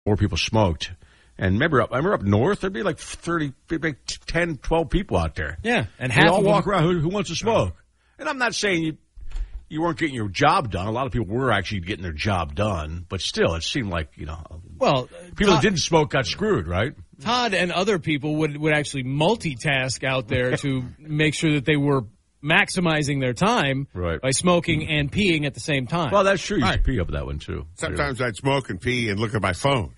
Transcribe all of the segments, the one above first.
more people smoked. And I remember up north, there'd be like 10, 12 people out there. Yeah, and they all walk around. Who wants to smoke? And I'm not saying you weren't getting your job done. A lot of people were actually getting their job done, but still, it seemed like people that didn't smoke got screwed, right? Todd and other people would actually multitask out there to make sure that they were maximizing their time by smoking and peeing at the same time. Well, that's true. You should pee up that one, too. Sometimes I'd smoke and pee and look at my phone.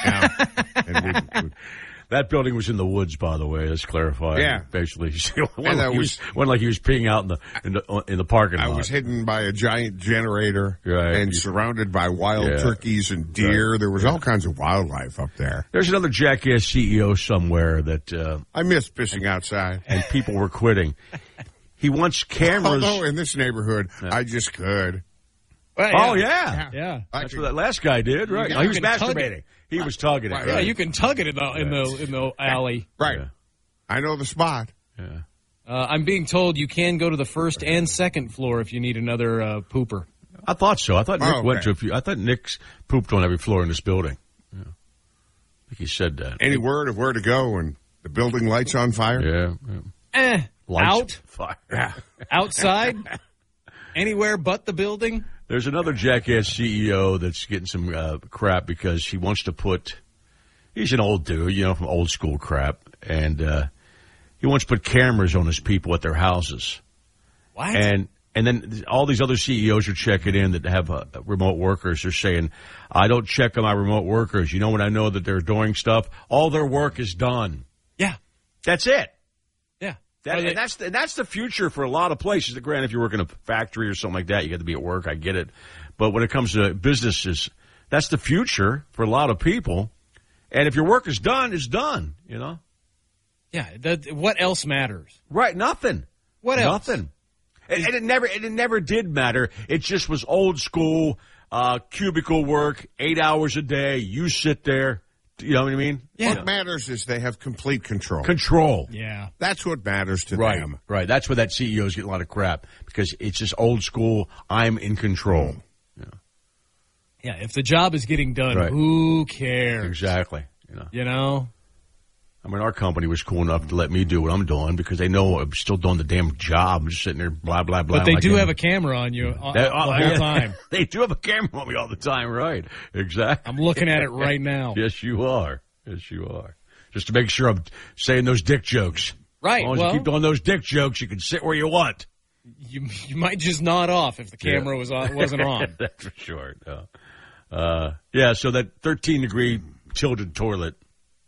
That building was in the woods, by the way. Let's clarify. Yeah. Basically, wasn't like he was peeing out in the parking lot. I was hidden by a giant generator and surrounded by wild turkeys and deer. Right. There was all kinds of wildlife up there. There's another jackass CEO somewhere that... I miss fishing outside. And people were quitting. He wants cameras. Although in this neighborhood, I just could. Well, Oh, yeah. That's what that last guy did, right? No, he was masturbating. He was tugging it. Right. Yeah, you can tug it in the alley. Right. Yeah. I know the spot. Yeah. I'm being told you can go to the first and second floor if you need another pooper. I thought so. I thought Nick went to a few. I thought Nick's pooped on every floor in this building. Yeah. I think he said that. Any word of where to go when the building lights on fire? Yeah. Out? Fire. Yeah. Outside? Anywhere but the building? There's another jackass CEO that's getting some crap because he wants to he's an old dude, from old school crap, and he wants to put cameras on his people at their houses. What? And then all these other CEOs are checking in that have remote workers. They're saying, I don't check on my remote workers. When I know that they're doing stuff, all their work is done. Yeah. That's it. Yeah. And that's the future for a lot of places. Granted, if you work in a factory or something like that, you got to be at work. I get it. But when it comes to businesses, that's the future for a lot of people. And if your work is done, it's done, Yeah. What else matters? Right. Nothing. What else? Nothing. And it never did matter. It just was old school, cubicle work, 8 hours a day. You sit there. You know what I mean? Yeah. What matters is they have complete control. Control. Yeah. That's what matters to them. Right. That's where that CEO's getting a lot of crap because it's just old school. I'm in control. Yeah. If the job is getting done, who cares? Exactly. I mean, our company was cool enough to let me do what I'm doing because they know I'm still doing the damn job. I'm just sitting there, blah, blah, blah. But they do have a camera on you all the whole time. They do have a camera on me all the time, right? Exactly. I'm looking at it right now. Yes, you are. Just to make sure I'm saying those dick jokes. Right. As long as you keep doing those dick jokes, you can sit where you want. You might just nod off if the camera wasn't on. That's for sure. No. So that 13-degree tilted toilet.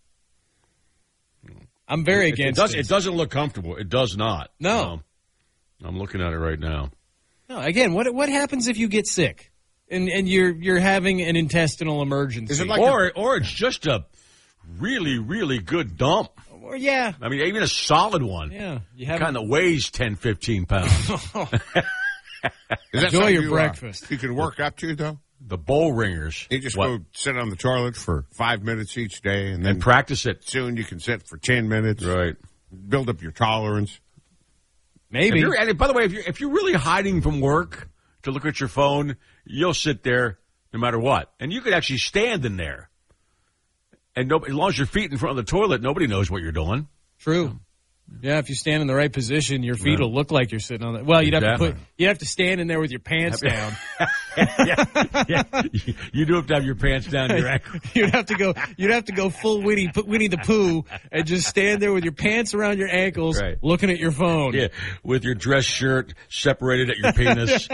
I'm very against it. It doesn't look comfortable. It does not. No. I'm looking at it right now. No. Again, what happens if you get sick and you're having an intestinal emergency? Is it like or it's just a really, really good dump. Or, yeah. I mean, even a solid one. Yeah. Kind of weighs 10, 15 pounds. Enjoy your breakfast. You can work up to, though? The bowl ringers. You just go sit on the toilet for 5 minutes each day and practice it. Soon you can sit for 10 minutes. Right. Build up your tolerance. Maybe. And by the way, if you're really hiding from work to look at your phone, you'll sit there no matter what. And you could actually stand in there. And as long as your feet in front of the toilet, nobody knows what you're doing. True. Yeah, if you stand in the right position, your feet will look like you're sitting on it. Well, you'd have to stand in there with your pants down. yeah. You do have to have your pants down to your ankle. You'd have to go full Winnie the Pooh and just stand there with your pants around your ankles, looking at your phone. Yeah, with your dress shirt separated at your penis.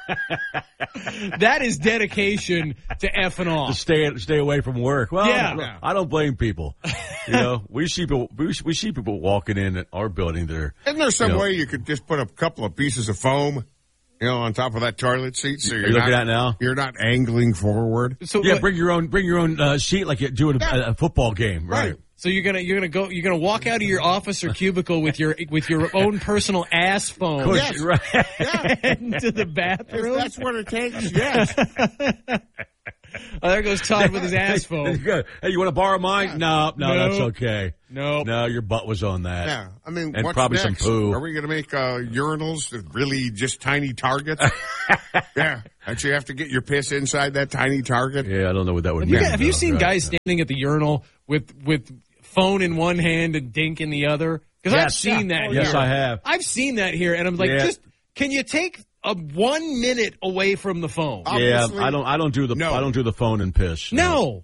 That is dedication to effing off. To stay away from work. Well, yeah. I don't blame people. We see people walking in at our building that are... Isn't there some way you could just put a couple of pieces of foam, on top of that toilet seat? So you're looking at now? You're not angling forward. So bring your own seat like you do in a football game, right? So you're gonna walk out of your office or cubicle with your own personal ass phone. Yes. Right. Into the bathroom. If that's what it takes. Yes. Oh, there goes Todd with his ass phone. Hey, you want to borrow mine? Yeah. No, that's okay. No, your butt was on that. Yeah, I mean, and what's probably next? some poo. Are we going to make urinals that really just tiny targets? Yeah, don't you have to get your piss inside that tiny target? Yeah, I don't know what that would mean. Have you seen guys standing at the urinal with phone in one hand and dink in the other? Because I've seen that. Yes, I have. I've seen that here, and I'm like, just can you take a 1 minute away from the phone? Obviously, I don't do the phone and piss. No.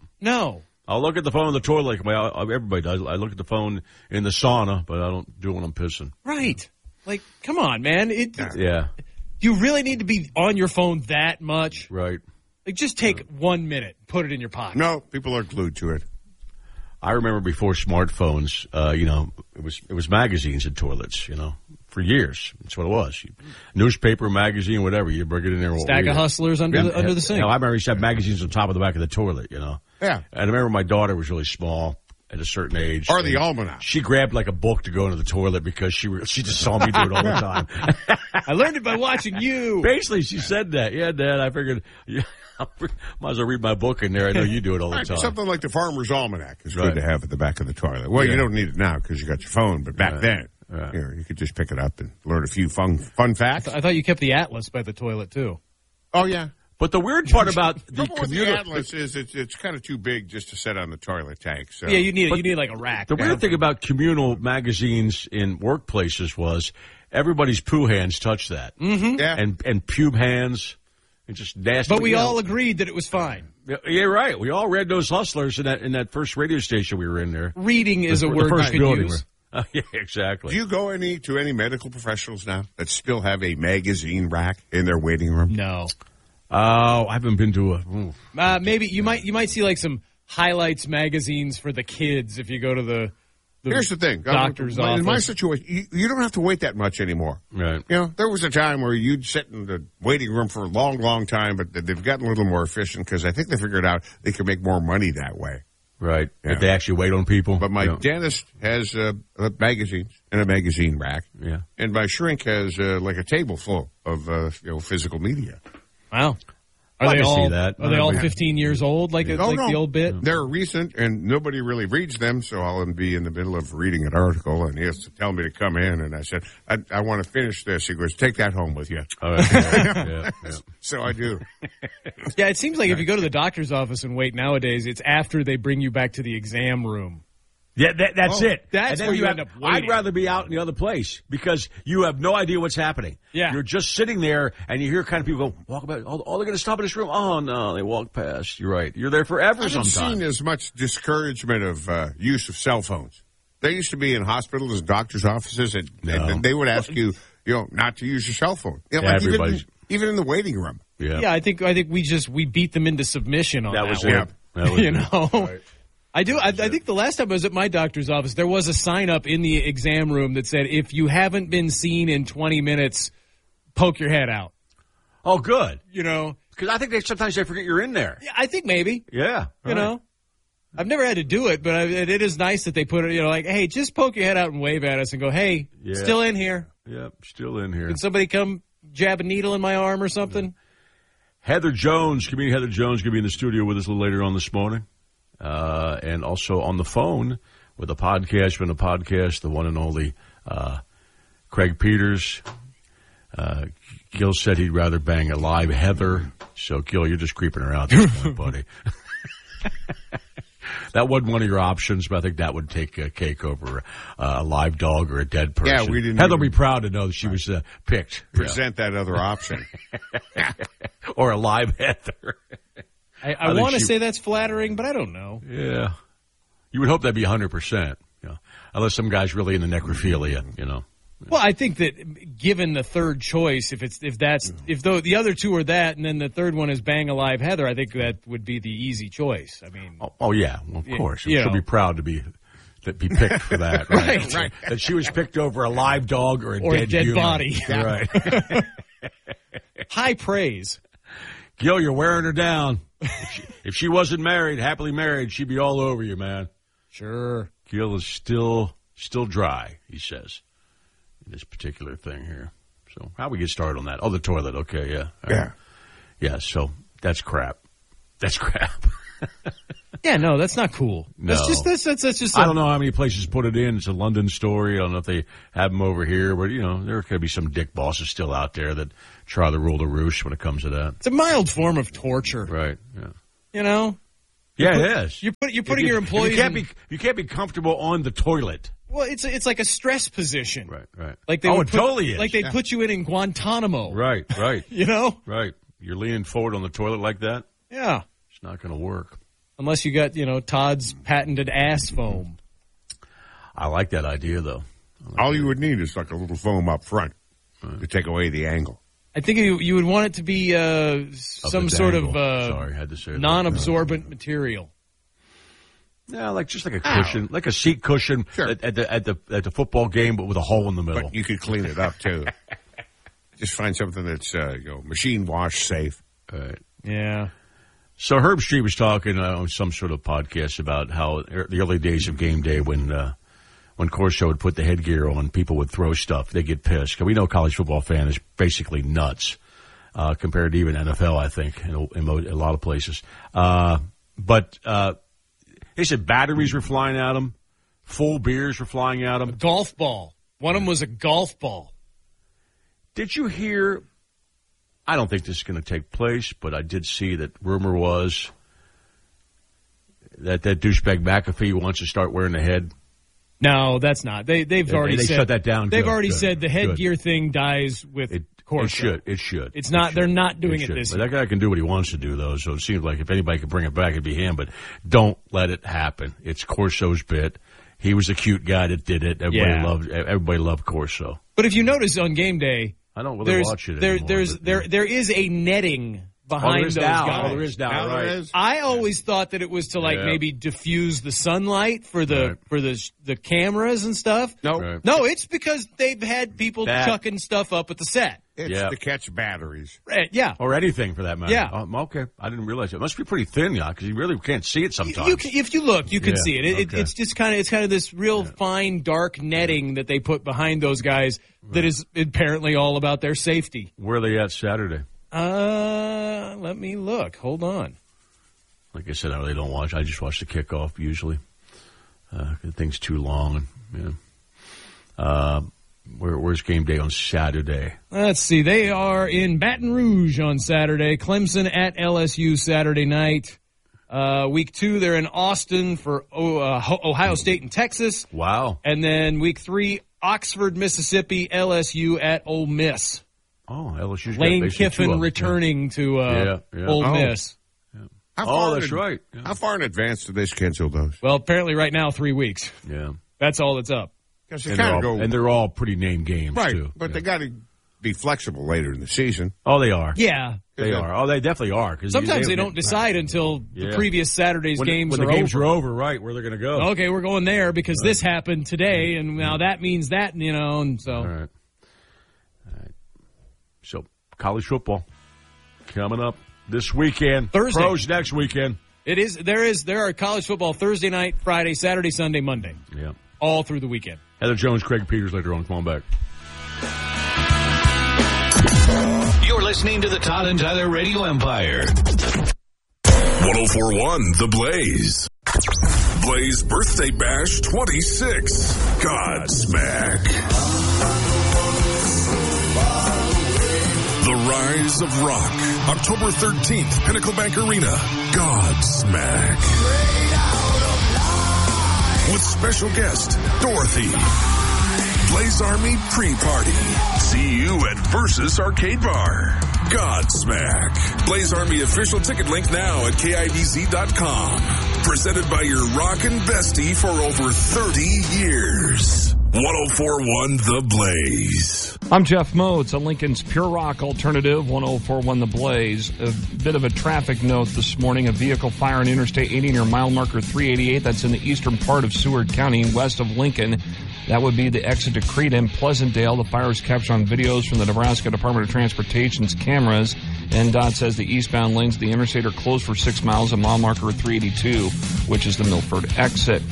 I'll look at the phone in the toilet. Everybody does. I look at the phone in the sauna, but I don't do it when I'm pissing. Right. Like, come on, man. Yeah. You really need to be on your phone that much? Right. Like, just take 1 minute, put it in your pocket. No, people are glued to it. I remember before smartphones, it was magazines in toilets, for years. That's what it was. Newspaper, magazine, whatever. You bring it in there. Stack of Hustlers under the sink. I remember you had magazines on top of the back of the toilet, Yeah. And I remember my daughter was really small at a certain age. Or the almanac. She grabbed like a book to go into the toight because she just saw me do it all the time. I learned it by watching you. Basically, she said that. Yeah, Dad, I figured... might as well read my book in there. I know you do it all the time. Something like the Farmer's Almanac is good to have at the back of the toilet. Well, you don't need it now because you got your phone, but back then, you could just pick it up and learn a few fun facts. I thought you kept the atlas by the toilet, too. Oh, yeah. But the weird part about the atlas is it's kind of too big just to set on the toilet tank. So. Yeah, you need like a rack. The weird thing about communal magazines in workplaces was everybody's poo hands touched that. Mm-hmm. Yeah. And pube hands. It's just nasty. But we all agreed that it was fine. Yeah, right. We all read those Hustlers in that first radio station we were in there. Reading is a word you can use. Yeah, exactly. Do you go to any medical professionals now that still have a magazine rack in their waiting room? No. Oh, I haven't been to a... maybe you might see like some highlights magazines for the kids if you go to the Here's the thing. Doctor's office. In my situation, you don't have to wait that much anymore. Right. There was a time where you'd sit in the waiting room for a long, long time, but they've gotten a little more efficient because I think they figured out they could make more money that way. Right. Yeah. If they actually wait on people. But my dentist has magazines and a magazine rack. Yeah. And my shrink has like a table full of physical media. Wow. Are they all 15 years old, like the old bit? They're recent, and nobody really reads them, so I'll be in the middle of reading an article, and he has to tell me to come in, and I said, I want to finish this. He goes, take that home with you. Oh, yeah. So I do. Yeah, it seems like if you go to the doctor's office and wait nowadays, it's after they bring you back to the exam room. Yeah, that's it. That's where you end up waiting. I'd rather be out in the other place because you have no idea what's happening. Yeah. You're just sitting there and you hear kind of people go, walk about, oh, they're going to stop in this room. Oh, no, they walk past. You're right. You're there forever sometimes. I haven't seen as much discouragement of use of cell phones. They used to be in hospitals and doctors' offices, and they would ask you, not to use your cell phone. Even in the waiting room. Yeah. Yeah, I think we beat them into submission on that. That was it. That was it. Right. I do. I think the last time I was at my doctor's office, there was a sign up in the exam room that said, if you haven't been seen in 20 minutes, poke your head out. Oh, good. Because I think sometimes they forget you're in there. Yeah, I think maybe. Yeah. I've never had to do it, but it is nice that they put it, like, hey, just poke your head out and wave at us and go, hey, still in here. Yep, still in here. Can somebody come jab a needle in my arm or something? Comedian Heather Jones, going to be in the studio with us a little later on this morning. And also on the phone with a podcast from the podcast, the one and only Craig Peters. Gil said he'd rather bang a live Heather. So, Gil, you're just creeping her out at this point, buddy. That wasn't one of your options, but I think that would take a cake over a live dog or a dead person. Yeah, we didn't. Heather will be proud to know that she was picked. Present that other option. Or a live Heather. I want to say that's flattering, but I don't know. Yeah. You would hope that'd be 100%, unless some guy's really into necrophilia, Well, I think that given the third choice, if the other two are that, and then the third one is bang a live Heather, I think that would be the easy choice. I mean, oh yeah, well, of course, she'll be proud to be picked for that, right? That she was picked over a live dog or a dead human. body, right? High praise. Gil, you're wearing her down. If she wasn't happily married, she'd be all over you, man. Sure. Gil is still dry, he says, in this particular thing here. So how we get started on that? Oh, the toilet. Okay, yeah. Yeah. Yeah, so that's crap. That's crap. Yeah, no, that's not cool. No. That's just. I don't know how many places put it in. It's a London story. I don't know if they have them over here, but there could be some dick bosses still out there that try to rule the roost when it comes to that. It's a mild form of torture, right? Yeah. Yeah, it is. You're putting your employees. You can't be comfortable on the toilet. Well, it's like a stress position. Right. Like they totally is. Like they put you in Guantanamo. Right. Right. You're leaning forward on the toilet like that. Yeah. It's not going to work. Unless you got, Todd's patented ass foam. I like that idea, though. All you would need is like a little foam up front to take away the angle. I think you would want it to be some sort of Sorry, I had to say that. Non-absorbent material. Yeah, just like a cushion, like a seat cushion at the football game, but with a hole in the middle. But you could clean it up too. Just find something that's machine wash safe. Right. Yeah. So Herb Street was talking on some sort of podcast about how the early days of game day when Corso would put the headgear on, people would throw stuff. They get pissed. We know college football fan is basically nuts compared to even NFL, I think, in a lot of places. But they said batteries were flying at them, full beers were flying at them. A golf ball. One of them was a golf ball. Did you hear? I don't think this is going to take place, but I did see that rumor was that douchebag McAfee wants to start wearing the head. No, that's not. They've already said shut that down. They've already said the headgear thing dies with Corso. It should. It's not. They're not doing it this year. But that guy can do what he wants to do, though. So it seems like if anybody could bring it back, it'd be him. But don't let it happen. It's Corso's bit. He was a cute guy that did it. Everybody loved Corso. But if you notice on game day. I don't really watch it anymore. There is a netting behind those guys. There is now, right? I always thought that it was to maybe diffuse the sunlight for the cameras and stuff. No, it's because they've had people chucking stuff up at the set. It's to catch batteries. Yeah. Or anything for that matter. Yeah. Okay. I didn't realize it. It must be pretty thin, because you really can't see it sometimes. If you look, you can see it. It's just kind of this real fine, dark netting that they put behind those guys that is apparently all about their safety. Where are they at Saturday? Let me look. Hold on. Like I said, I really don't watch. I just watch the kickoff usually. The thing's too long. Where's game day on Saturday? Let's see. They are in Baton Rouge on Saturday. Clemson at LSU Saturday night. Week 2, they're in Austin for Ohio State and Texas. Wow. And then week 3, Oxford, Mississippi, LSU at Ole Miss. Oh, LSU's Lane Kiffin returning to Ole Miss. Yeah. That's right. Yeah. How far in advance do they schedule those? Well, apparently right now 3 weeks. Yeah. That's all that's up. And they're all pretty named games, too. But they got to be flexible later in the season. Oh, they are. Yeah. They are. Oh, they definitely are. Sometimes they don't decide until the previous Saturday's games are over. When the games are over, right, where they're going to go. Okay, we're going there because this happened today, and now that means that, and so. All right. So, college football coming up this weekend. Thursday. Pros next weekend. There are college football Thursday night, Friday, Saturday, Sunday, Monday. Yeah. All through the weekend. Heather Jones, Craig Peters later on. Come on back. You're listening to the Todd and Tyler Radio Empire. 1041 The Blaze. Blaze Birthday Bash 26. Godsmack. The Rise of Rock. October 13th, Pinnacle Bank Arena. Godsmack. With special guest, Dorothy. Blaze Army pre-party. See you at Versus Arcade Bar. Godsmack. Blaze Army official ticket link now at KIDZ.com. Presented by your rockin' bestie for over 30 years. 1041 The Blaze. I'm Jeff Moats on Lincoln's Pure Rock Alternative, 1041 The Blaze. A bit of a traffic note this morning. A vehicle fire on Interstate 80 near mile marker 388. That's in the eastern part of Seward County, west of Lincoln. That would be the exit to Crete and Pleasantdale. The fire is captured on videos from the Nebraska Department of Transportation's cameras. NDOT says the eastbound lanes of the interstate are closed for 6 miles at mile marker 382, which is the Milford exit.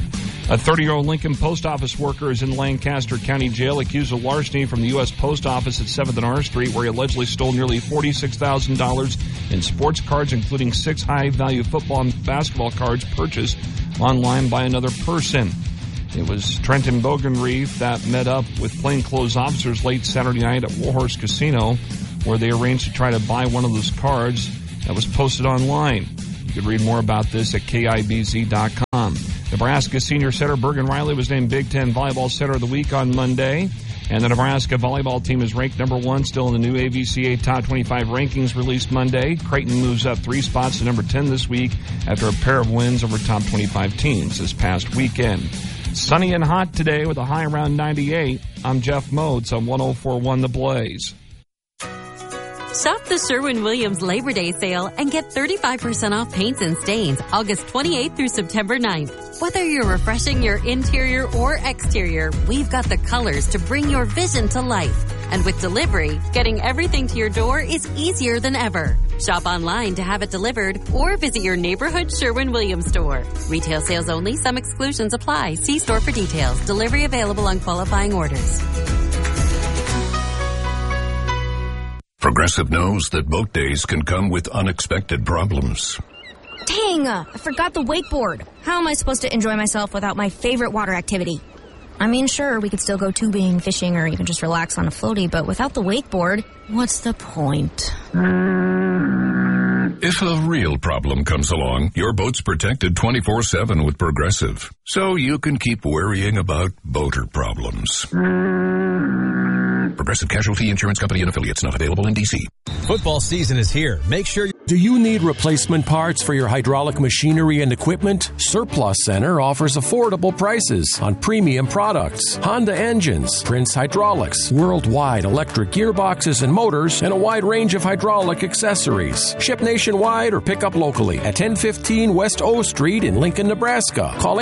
A 30-year-old Lincoln post office worker is in Lancaster County Jail accused of larceny from the U.S. Post Office at 7th and R Street, where he allegedly stole nearly $46,000 in sports cards, including 6 high-value football and basketball cards purchased online by another person. It was Trenton Bogenreef that met up with plainclothes officers late Saturday night at Warhorse Casino, where they arranged to try to buy one of those cards that was posted online. You can read more about this at KIBZ.com. Nebraska senior setter Bergen Riley was named Big Ten Volleyball Setter of the Week on Monday. And the Nebraska volleyball team is ranked number 1 still in the new AVCA Top 25 rankings released Monday. Creighton moves up 3 spots to number 10 this week after a pair of wins over top 25 teams this past weekend. Sunny and hot today with a high around 98. I'm Jeff Moats on 104.1 The Blaze. Shop the Sherwin-Williams Labor Day sale and get 35% off paints and stains August 28th through September 9th. Whether you're refreshing your interior or exterior, we've got the colors to bring your vision to life. And with delivery, getting everything to your door is easier than ever. Shop online to have it delivered or visit your neighborhood Sherwin-Williams store. Retail sales only. Some exclusions apply. See store for details. Delivery available on qualifying orders. Progressive knows that boat days can come with unexpected problems. Dang, I forgot the wakeboard. How am I supposed to enjoy myself without my favorite water activity? I mean, sure, we could still go tubing, fishing, or even just relax on a floaty, but without the wakeboard, what's the point? If a real problem comes along, your boat's protected 24/7 with Progressive, so you can keep worrying about boater problems. Progressive Casualty Insurance Company and Affiliates, not available in D.C. Football season is here. Make sure Do you need replacement parts for your hydraulic machinery and equipment? Surplus Center offers affordable prices on premium products, Honda engines, Prince Hydraulics, worldwide electric gearboxes and motors, and a wide range of hydraulic accessories. Ship nationwide or pick up locally at 1015 West O Street in Lincoln, Nebraska. Call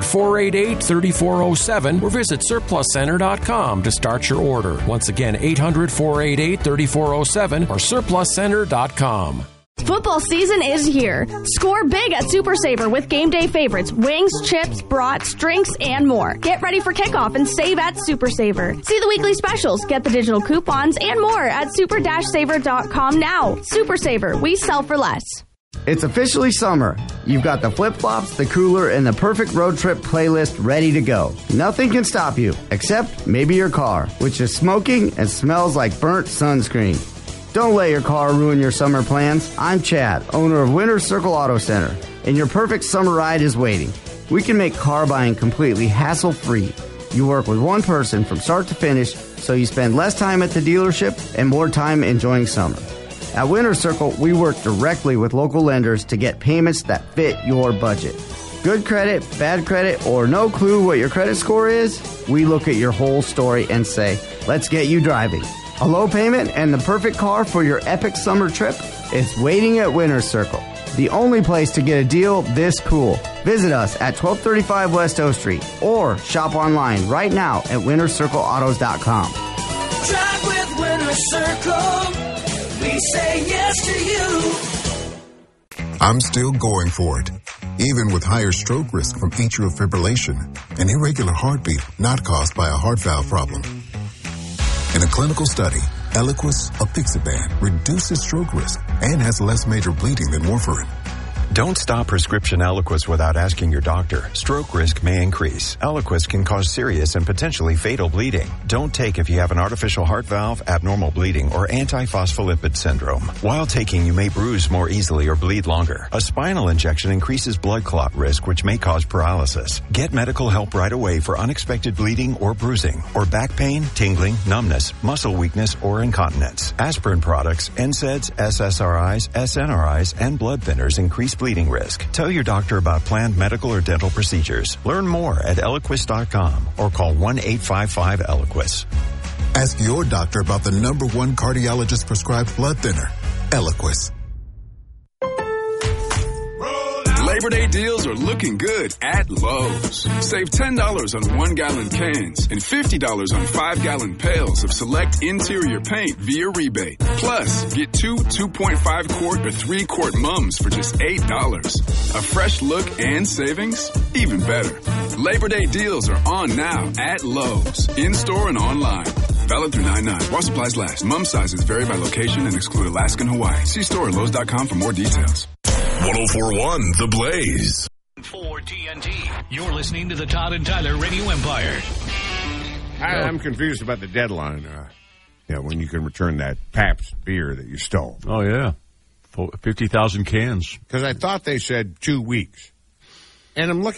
800-488-3407 or visit surpluscenter.com to start your order. Once again, 800-488-3407 or surpluscenter.com. Football season is here. Score big at Super Saver with game day favorites, wings, chips, brats, drinks, and more. Get ready for kickoff and save at Super Saver. See the weekly specials, get the digital coupons, and more at super-saver.com now. Super Saver, we sell for less. It's officially summer. You've got the flip-flops, the cooler, and the perfect road trip playlist ready to go. Nothing can stop you, except maybe your car, which is smoking and smells like burnt sunscreen. Don't let your car ruin your summer plans. I'm Chad, owner of Winter Circle Auto Center, and your perfect summer ride is waiting. We can make car buying completely hassle-free. You work with one person from start to finish, so you spend less time at the dealership and more time enjoying summer. At Winter Circle, we work directly with local lenders to get payments that fit your budget. Good credit, bad credit, or no clue what your credit score is? We look at your whole story and say, let's get you driving. A low payment and the perfect car for your epic summer trip? It's waiting at Winter Circle, the only place to get a deal this cool. Visit us at 1235 West O Street or shop online right now at wintercircleautos.com. Drive with Winter Circle. We say yes to you. I'm still going for it, even with higher stroke risk from atrial fibrillation, an irregular heartbeat not caused by a heart valve problem. In a clinical study, Eliquis apixaban reduces stroke risk and has less major bleeding than warfarin. Don't stop prescription Eliquis without asking your doctor. Stroke risk may increase. Eliquis can cause serious and potentially fatal bleeding. Don't take if you have an artificial heart valve, abnormal bleeding, or antiphospholipid syndrome. While taking, you may bruise more easily or bleed longer. A spinal injection increases blood clot risk, which may cause paralysis. Get medical help right away for unexpected bleeding or bruising, or back pain, tingling, numbness, muscle weakness, or incontinence. Aspirin products, NSAIDs, SSRIs, SNRIs, and blood thinners increase bleeding risk. Tell your doctor about planned medical or dental procedures. Learn more at Eliquis.com or call 1-855-ELIQUIS. Ask your doctor about the #1 cardiologist prescribed blood thinner, Eliquis. Labor Day deals are looking good at Lowe's. Save $10 on 1-gallon cans and $50 on 5-gallon pails of select interior paint via rebate. Plus, get 2 2.5-quart or 3-quart mums for just $8. A fresh look and savings? Even better. Labor Day deals are on now at Lowe's, in-store and online. Valid through 9/9. While supplies last. Mum sizes vary by location and exclude Alaska and Hawaii. See store at Lowe's.com for more details. 104.1 The Blaze. For TNT, you're listening to the Todd and Tyler Radio Empire. I'm confused about the deadline. When you can return that Pabst beer that you stole. Oh, yeah. 50,000 cans. Because I thought they said 2 weeks. And I'm looking